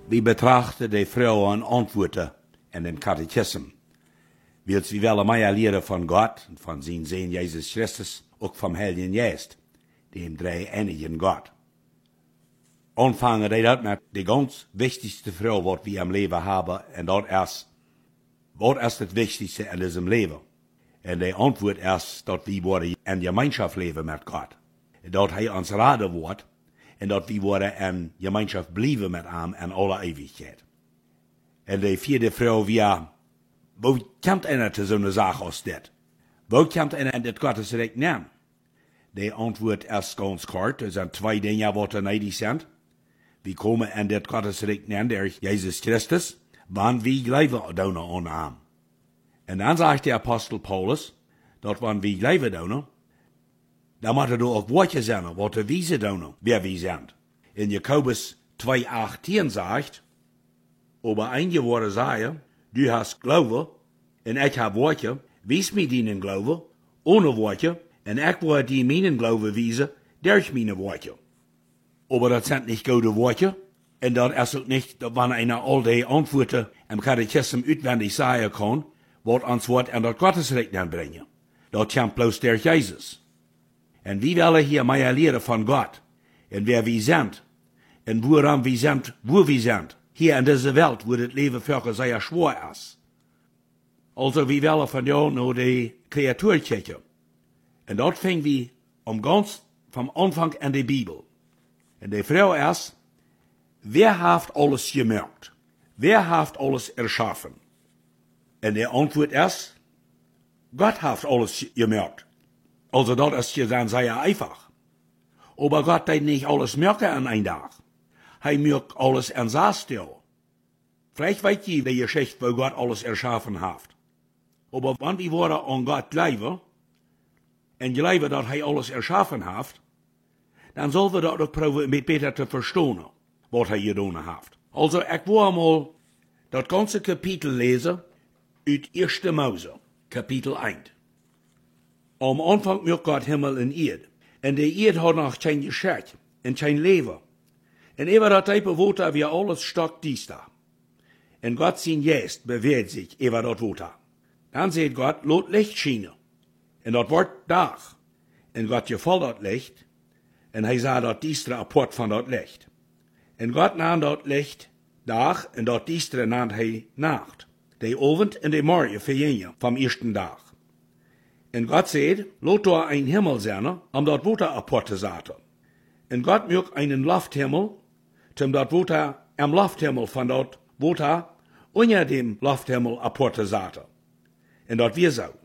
Wir betrachten die Frauen Antworten in dem Katechismus. Wils wir wollen mehr lernen von Gott und von seinem Sohn Jesus Christus, auch vom Heiligen Geist, dem dreieinigen Gott. Anfangen wir das mit der ganz wichtigste Frage, was wir im Leben haben, und das ist das Wichtigste in diesem Leben. Und die Antwort ist, dass wir in Gemeinschaft leben mit Gott. Dat hij ons raden wordt en dat we worden in gemeenschap blijven met hem in alle eeuwigheid. En de vierde vrouw, wo komt einer zu so einer Sache als dit? Wo komt einer in dit Gottesrecht nemen? De antwoord is ganz kort, er zijn twee dingen wat er neidig zijn. We komen in dit Gottesrecht nemen, der Jesus Christus, wann wir geloven doen aan hem. En dan zegt de apostel Paulus, dat wann wir geloven doen, dan moet er ook woordjes zijn, wat er wijzen doen, wer wir zijn. In Jakobus 2,18 zegt, aber einige woorden zeggen, du hast Glauben, en ik heb woordje, wijs mij dienen Glauben, ohne woordje, en ik wil die mijn Glauben wijzen, durch mijn woordje. Aber das sind nicht gute Worte, und das ist auch nicht, wenn einer all die Antworten im Katechismus auswendig sagen kann, was ans Wort an das Gottesrecht anbringen. Das kommt bloß durch Jesus. Und wir wollen hier mehr lernen von Gott, und wer wir sind, und woran wir sind, wo wir sind, hier in dieser Welt, wo das Leben für uns sehr schwer ist. Also, wir wollen von dir nur die Kreatur checken. Und dort fängt wir ganz vom Anfang an die Bibel. Und die Frage ist, wer hat alles gemacht? Wer hat alles erschaffen? Und die Antwort ist, Gott hat alles gemacht. Also das ist ja dann sehr einfach. Aber Gott hat nicht alles machen an einem Tag. Er macht alles an 6 Tagen. Vielleicht weiß ihr die Geschichte, wo Gott alles erschaffen hat. Aber wenn wir worden an Gott glauben, und glauben, dass er alles erschaffen hat, dann sollen wir das auch probieren, mit besser zu verstehen, was er getan hat. Also, ich will mal das ganze Kapitel lesen, aus 1. Mose, Kapitel 1. Am Anfang macht Gott Himmel und Erde. Und die Erde hat noch kein Geschäft und kein Leben. Und über das Type Water wie alles stock dies da. Und Gott sein Geist bewegt sich über das Water. Dann sagt Gott, lot Licht schienen. Und das wird Tag. Und Gott gefällt das Licht. Und er sah dat diestre apart van dat licht. En Gott nahm dat licht dag en dat diestre naam hij nacht. De avond en de morgen vergingen vom ersten dag. En Gott zei, lot door ein Himmel zijn, om dat water apart te zetten. En Gott maakt einen Lufthimmel, zum dat water am Lufthimmel van dat water onder dem Lufthimmel apart te zetten. En dat weer zo.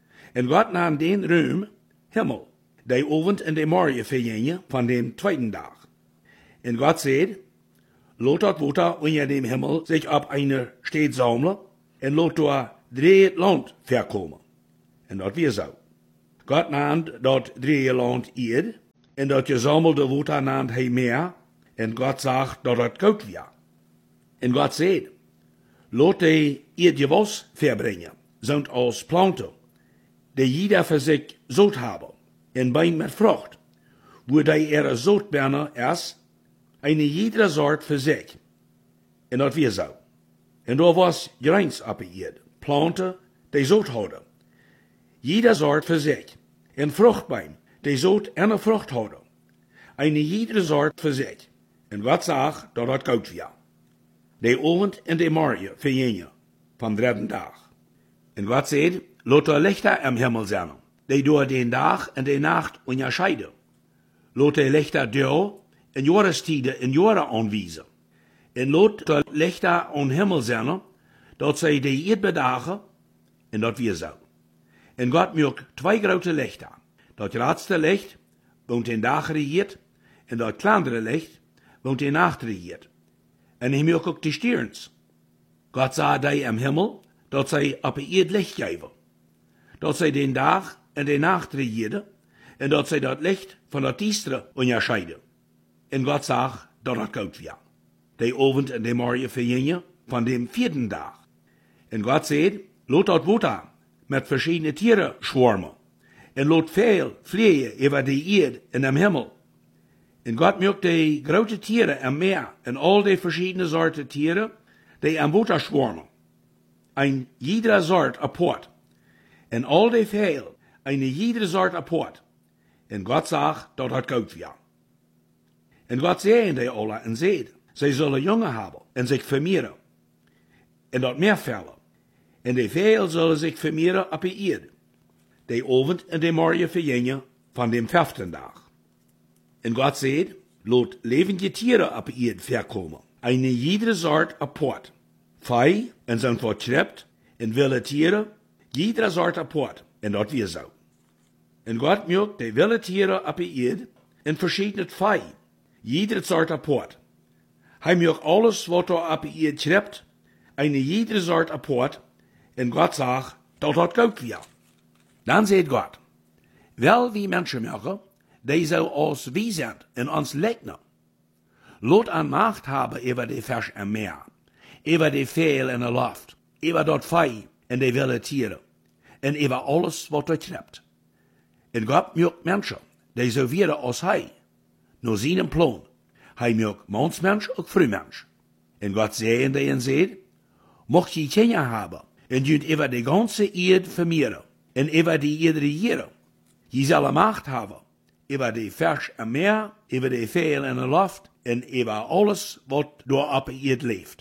En Gott nahm den Ruim, Himmel, de avond en de morgen vergingen van dem tweeden dag. En Gott zei, lot dat water onder dem Himmel sich op eine Stadt sammeln, en lot door 3 Land verkomen. En dat weer zo. Gott naam dat 3 Land Erde, en dat gesammelde water naam hij meer, en Gott sagt, dat het goed weer. En Gott zei, lot de Erde was verbringen, sind als Planten, die jeder für sich zout haben, en Bein mit Frucht, wo die ihre Zoutberne ist, eine jede Sort für sich. En dat weer zo. En daar was Greins op de Erde, Planten, die zout houden. Jeder Sort für sich. En Fruchtbein, die zout en een Frucht houden. Eine jede Sort für sich. En Gott sagt, dat het goed weer. De avond en de morgen vergingen, vom 3. dag. En Gott zei, lot er Lichter am Himmel zijn, die door den Tag en de Nacht unterscheiden. Lot de Lichter door en Jahrestieden en Jahre anwijzen. En lot de Lichter am Himmel zijn, dat zij de Erdbedagen, en dat weer zo. En Gott maakt 2 grote Lichter. Dat grootste Licht woont den Dag regiert, en dat kleinere Licht woont den Nacht regiert. En hij maakt ook de sterns. Gott sah die am Himmel, dat zij op de Erde Licht geven. Dat zij den Dag en de Nacht regieren, en dat zij dat Licht van dat diestre onderscheiden. En Gott zag dat het goed weer. De avond en de morgen vergingen van dem 4. dag. En Gott zei, lot dat water met verschiedene Tiere schwarmen. En lot veel vliegen over de Erde en am Himmel. Und Gott mögt die große Tiere am Meer und all die verschiedenen Sorten Tiere, die am Wasser schwimmen. Ein jeder Sort apart. Und all die Vögel, eine jede Sort apart. Und Gott sagt, dat hat gut wir. Und Gott sehen die alle und seht, sie sollen Junge haben und sich vermehren. Und dat mehr Fälle. Und die Vögel sollen sich vermehren auf die Erde. Die Abend und die Morgen verjingen von dem 5. Tag. Und Gott sagt, lot levende Tiere auf die Erde verkommen. Eine jede Sort apart. Vieh und sind vertreibt und wilde Tiere, jede Sort apart. Und dat wir so. Und Gott mögt die wilde Tiere auf die Erde in verschiedene Vieh, jede Sort apart. Hij mögt alles, was auf die Erde schreibt, eine jede Sort apart. Und Gott sagt, dat hat gut wir. Dann sagt Gott, wel wie Menschen machen, die so als wie sind in uns Legner. Lot an Macht haben über die Fisch im Meer, über die Vögel in der Luft, über dort Vieh und die wilde Tiere, und über alles, was dort schreibt. Und Gott mögt Menschen, die so werden als Hij, nur seinen Plan. Hij mögt Mannsmensch und Frühmensch. Und Gott sehen die und sagt, mocht je Kinder haben, und jünt über die ganze Erde vermehren, und über die Erde regieren. Je soll Macht haben, über die Fisch im Meer, über die Vögel in der Luft, und über alles, was dort auf der Erde lebt.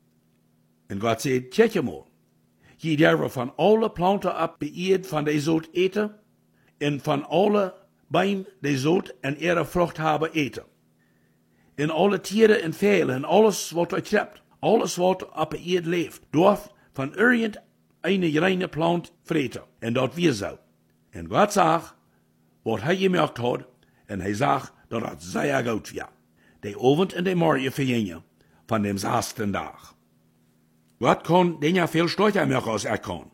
Und Gott sagt, check mal, je darf von alle Planten auf der Erde von der Soot eten, und von alle Bäumen der Soot und ihre Frucht haben eten. Und alle Tiere und Vögel und alles, was euch schreibt, alles, was auf der Erde lebt, darf von irgendeine reine Plant vreten. Und dat wir so. Und Gott sagt, was er gemerkt hat, und er sagt, dat het sehr gut wird. Die Abend und die Morgen verjingen von dem 6. Tag. Gott kann den ja viel stärker machen, als er kann.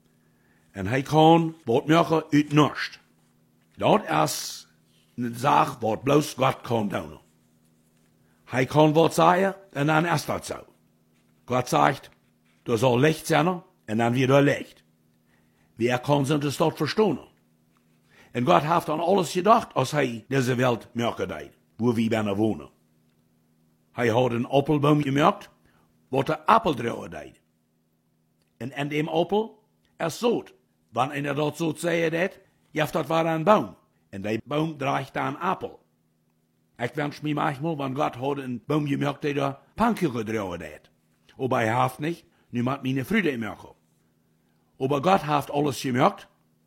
Und er kann was machen uit nichts. Dat ist eine Sache, was bloß Gott kann tun. Er kann was sagen, und dann ist das so. Gott sagt, du soll Licht sein, und dann wird er Licht. Wer kann sich das dort verstehen? Und Gott hat an alles gedacht, als er diese Welt merken deed, wo wir binnen wohnen. Er hat einen Apfelbaum gemerkt, wo der Apfel drauf deed. Und in dem Apfel ist Soot. Wann einer dort so sagen dat, jaft dat war ein Baum. Und der Baum trägt einen Apfel. Ich wünsch mir manchmal, wenn Gott hat einen Baum gemerkt, der da Pankuchen drauf deed. Aber er hat nicht, niemand meine Freude merken. Aber Gott hat alles gemerkt.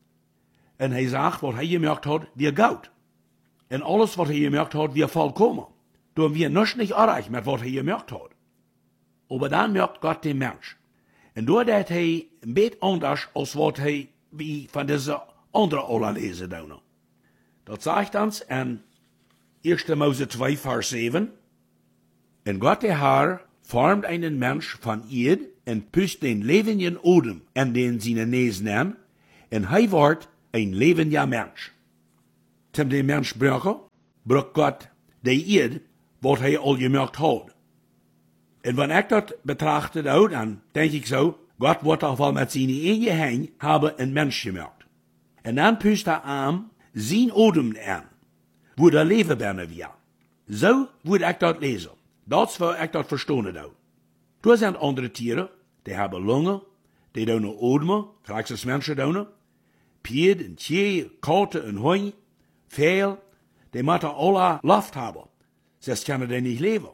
Und er sagt, was er gemerkt hat, wir gut. Und alles, was er gemerkt hat, wir vollkommen. Tun wir nicht erreichen mit was er gemerkt hat. Aber dann merkt Gott den Mensch. Und doordat hij een beetje anders als wat hij wie van deze andere alle lezen doen. Dat zegt ons in 1. Mose 2, Vers 7. Und Gott der Herr formt einen Mensch von Erde und pust den lebenden Odem in den seine Nesen an, und hij wordt ein lebender Mensch. Zum den Mensch brauchen, braucht Gott die Erde, was hij al gemerkt hat. Und wenn ich das betrachte, dann denke ich so, Gott wird auch wohl mit seinen eigenen Händen haben einen Mensch gemacht. Und dann pust er an sein Odem an, wo der Leben werden wir. So würde ich das lesen. Das will ich das verstehen. Da sind andere Tiere, die haben Lungen, die doen Odem, gelijk als Menschen doen. Pied en Tje, Katten en Hoen, Veel, die moeten alle Luft haben. Sonst können die nicht leben.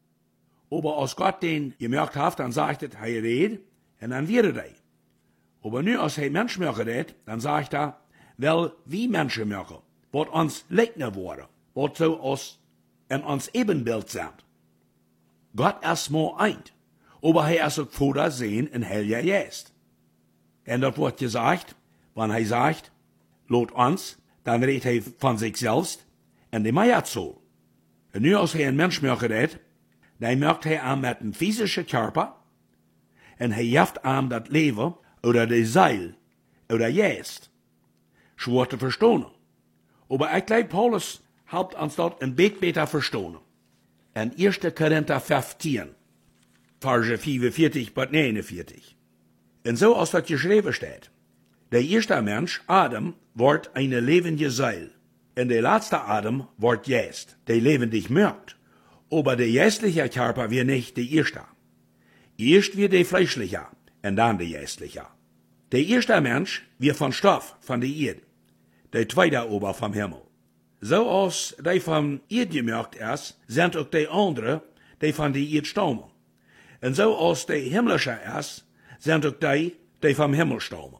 Aber als Gott den gemerkt hat, dann sagt er, hij redt, und dann wird er. Aber nu als hij Mensch machen redt, dann sagt er, wel wie Menschen machen, wat uns Legner worden, wat so als in ons Ebenbild sind. Gott ist mal ein, aber hij ist auch Vater, Sohn und Heiliger Geist. Und das wird gesagt, wenn er sagt, lot uns, dann redet er von sich selbst und dem Meierzoll. Und nu als hij een Mensch machen redt, dan merkt hij aan met een physische Körper und hij jaft aan dat Leben oder die Seil oder Geist. Schwer zu verstehen. Aber ich glaube, Paulus helpt uns dort ein bisschen besser verstehen. In 1. Korinther 15, Verse 45 bis 49. Und so als das geschrieben steht, der erste Mensch, Adam, wird eine lebende Seil. In der letzte Atem wird jäst, der lebendig merkt. Aber der jästliche Körper wird nicht der erste. Erst wird der fleischliche und dann der jästliche. Der erste Mensch wird von Stoff, von der Erde. Der zweite aber vom Himmel. So als die vom Erde gemerkt ist, sind auch die anderen, die von der Erde stammen. Und so als der himmlische ist, sind auch die vom Himmel stammen.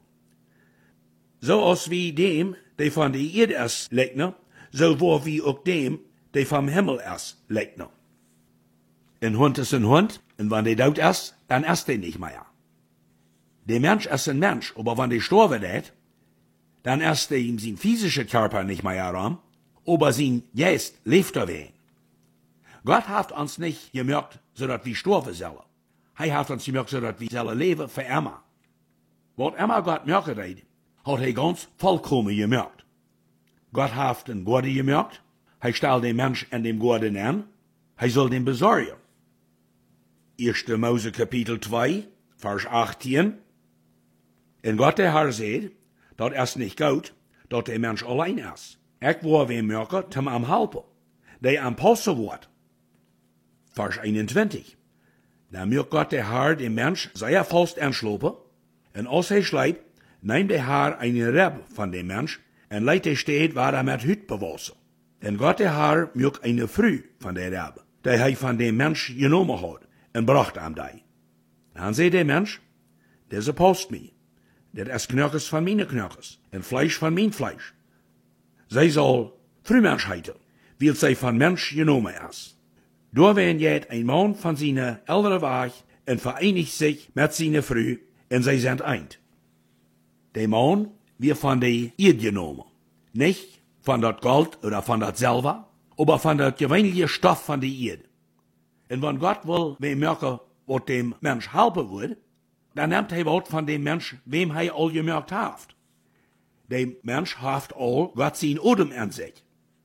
So als wie dem, die von der Erde ist, leugnen, so wo wie auch dem, die vom Himmel ist, leugnen. Ein Hund ist ein Hund, und wenn der tot ist, dann ist der nicht mehr. Der Mensch ist ein Mensch, aber wenn der sterben wird, dann ist der ihm sein physischer Körper nicht mehr ran, aber sein Geist lebt er wein. Gott hat uns nicht gemerkt, so dass wir sterben sollen. Er hat uns gemerkt, so dass wir sollen leben für immer. Was immer Gott merken hat er ganz vollkommen gemerkt. Gott hat den Gott gemerkt, er stellt den Mensch in dem Gott an, er soll den besorgen. 1. Mose Kapitel 2, Vers 18. Und Gott der Herr sagt, dat is nicht gut, dat der Mensch allein ist. Ich will wem merken, zum am helpen. Der am Passen wird. Vers 21. Dan merkt Gott der Herr dem Mensch sehr fast anschlopen, und als er schleipt, nimmt der Herr eine Reb von dem Mensch, und leidt er steht, waar er mit Hüt bewassen. Und Gott der Herr merkt eine Früh von der Reb, die er von dem Mensch genommen hat, und bracht ihm die. Dan sagt der Mensch, deze post mir. Dat is knurkes van mijn knurkes, en Fleisch van mijn Fleisch. Zij zal Frühmensch heiten, weil zij van Mensch genomen is. Door werden jet een man van zijn ältere Waag en vereinigt zich met zijn Früh, en zij zijn eind. Der Mann wird von der Erde genomen. Nicht von dat Gold oder von dat Silber, aber von dat gewöhnliche Stoff von der Erde. Und wenn Gott will, wir merken, was dem Mensch helfen wird, dann nimmt er was von dem Mensch, wem er all gemerkt hat. Der Mensch hat all Gott sein Odem an sich.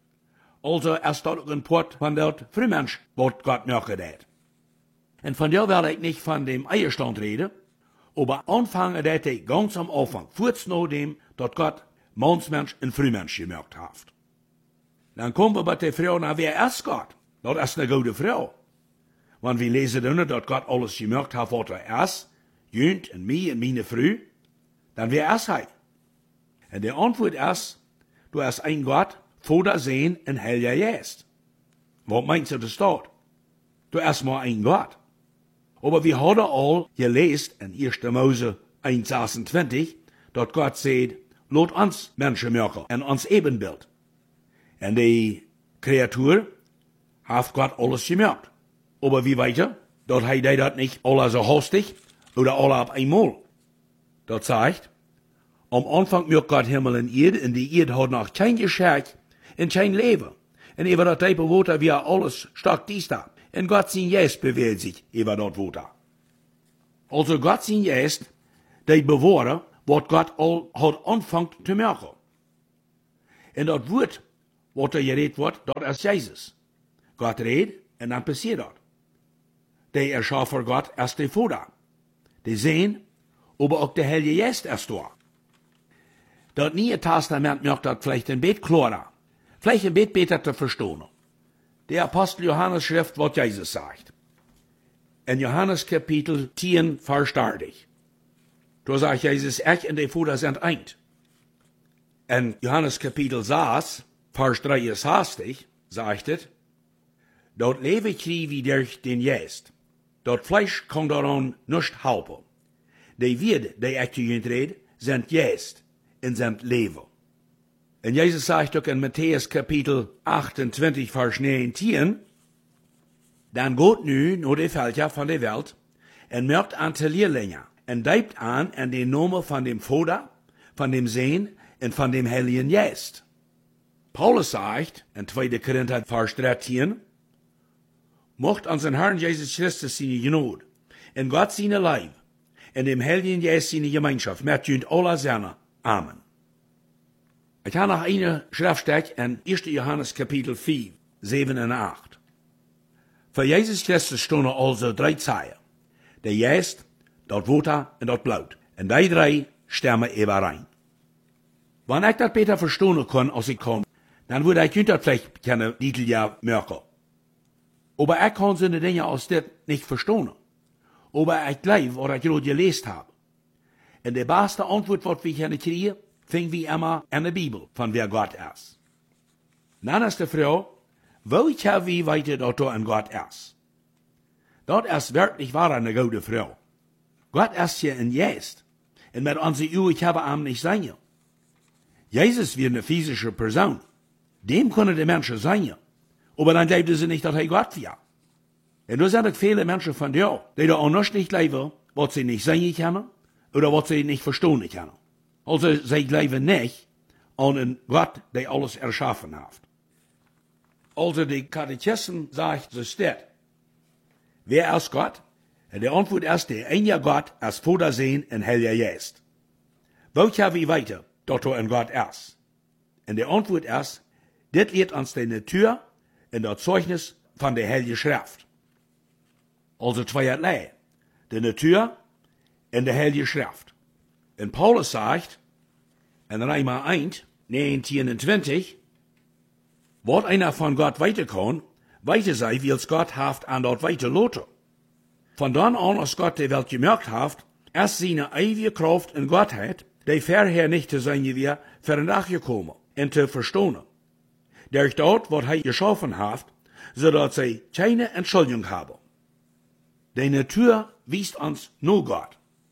Also ist dort ein Port von dort Frühmensch, was Gott merken hat. Und von der will ich nicht von dem Eierstand reden, aber anfangen dat ich ganz am Anfang, kurz nach dem, dass Gott Mannsmensch und Frühmensch gemerkt hat. Dann kommen wir bei der Frau, na wer ist Gott? Das ist eine gute Frau. Wenn wir lesen dann, dass Gott alles gemerkt hat, was er ist, Jünd und mich und meine Früh, dann wer ist er? Und die Antwort ist, du hast ein Gott, Vater, Sohn und Heiliger Geist. Was meinst du das dort? Du hast mal ein Gott. Aber wir haben all gelesen in 1. Mose 1,26, dass Gott sagt, lot uns Menschen merken in uns Ebenbild. Und die Kreatur hat Gott alles gemerkt. Aber wie weiter? Dass er das nicht alle so hastig oder alle auf einmal. Das zeigt, am Anfang merkt Gott Himmel und Erde, und die Erde hat noch kein Geschenk und kein Leben. Und über das Type Water wie alles stark dies da. Und Gott sein Geist bewegt sich über das Water. Also Gott sein Geist, die bewahren, was Gott all hat anfangen zu merken. Und das Wort, was da geredet wird, das ist Jesus. Gott redet, und dann passiert das. Der Erschaffer Gott ist der Vater. Die sehen, aber auch der Heilige Geist ist da. Das Neue Testament macht das vielleicht ein bisschen klarer. Vielleicht ein bisschen besser zu verstehen. Der Apostel Johannes schrift, was Jesus sagt. In Johannes Kapitel 10, Vers 30. Da sagt Jesus, ich und der Vater sind eins. In Johannes Kapitel 6, Vers 63, sagt es, dort lebe ich wie durch den Geist. Dort Fleisch kann daran nicht helfen. Die Werte, die ich zu Ihnen rede, sind Geist und sind Leben. Und Jesus sagt auch in Matthäus Kapitel 28, Vers 19, dann geht nu nur die Völker von der Welt und merkt an die Lehrlinge und bleibt an den Namen von dem Vater, von dem Sohn und von dem Heiligen Geist. Paulus sagt in 2. Korinther, Vers 13, mocht unseren Herrn Jesus Christus seine Gnade und Gott seine Leib und dem Heiligen Geist seine Gemeinschaft mit uns alle sein. Amen. Ich habe noch eine Schriftstelle in 1. Johannes Kapitel 4, 7 und 8. Für Jesus Christus stehen also 3 Zeichen. Der Geist, das Wasser und das Blut. Und die 3 stimmen überein. Wenn ich das besser verstehen kann, als ich komme, dann würde ich hinter vielleicht keine Liedel merken. Aber ich kann so eine Dinge aus das nicht verstehen. Aber ich glaube, was ich gerade gelesen habe. Und die beste Antwort, was wir hier kriegen, finden wir immer in der Bibel, von wer Gott ist. Dann ist die Frage, welcher wie weiter dort an Gott ist? Dort ist wirklich wahr eine gute Frau. Gott ist hier in Jesus. Und mit unseren Augen können wir ihm nicht sehen. Jesus wie eine physische Person. Dem können die Menschen sehen. Aber dann glaubten sie nicht, dass er Gott war. Und da sind viele Menschen von dir, die da auch noch nicht leben, was sie nicht sehen können oder was sie nicht verstehen können. Also sie glauben nicht an einen Gott, der alles erschaffen hat. Also die Katechisten sagt, so steht, wer ist Gott? Und die Antwort ist, der eine Gott ist Vater, Sohn und Heiliger Geist. Welcher wie weiter, dort ein Gott ist? Und die Antwort ist, das lehrt uns die Natur und das Zeugnis von der Heiligen Schrift. Also zweierlei, die Natur und die Heilige Schrift. Und Paulus sagt, in Römer 1, 19 und 20, was einer von Gott weiter kann, weiter sei, wie es Gott haft an dort weiter lote. Von dann an, als Gott die Welt gemerkt haft, erst seine ewige Kraft in Gottheit, die vorher nicht zu sein gewesen, für nachgekommen und zu verstehen. Durch dort, was er geschaffen haft, so dass sie keine Entschuldigung haben. Die Natur wiest uns nur Gott.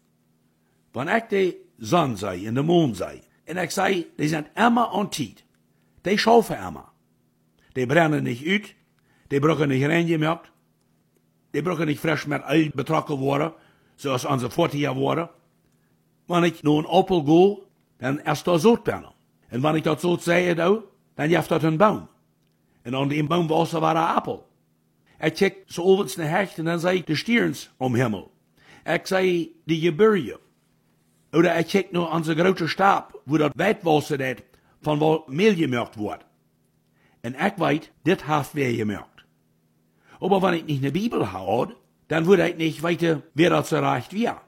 Wenn ich die Sonne sei und der Mond sei, und ich sei, die sind immer an Zeit, die schaffen immer. Die brennen nicht ut, die brauchen nicht reingemerkt, die brauchen nicht frisch mit Öl betrocken worden, so als unsere 40er waren. Wenn ich nur ein Apfel gehe, dann ist da Sodbirne. Und wenn ich das so sehe, dann jaft das ein Baum. Und an dem Baumwasser war ein Apfel. Ich check so ovens naar Hecht und dann sei ich die Stirns am Himmel. Ich sei die Gebirge. Oder ich check nur an so großen Stab, wo das Weitwasser das von wo Mehl gemerkt wird. Und ich weiß, das hat wer gemerkt. Aber wenn ich nicht eine Bibel habe, dann würde ich nicht weiter, wer das erreicht wird.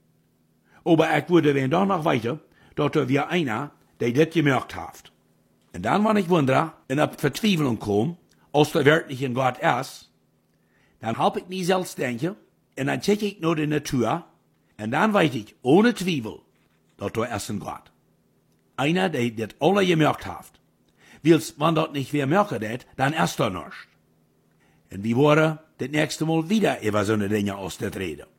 Aber ich würde wenn doch noch weiter, dort wir einer, der das gemerkt hat. Und dann, wenn ich wundere, in der Verzweiflung komme, als der wirkliche Gott ist, dann hab ich mich selbst denken, und dann check ich nur die Natur, und dann weiß ich, ohne Zweifel, dass da ist ein Gott. Einer, der das alle gemerkt hat. Wils, wenn das nicht wer merken das, dann ist da nichts. Und wir wollen das nächste Mal wieder über so eine Dinge aus der Rede.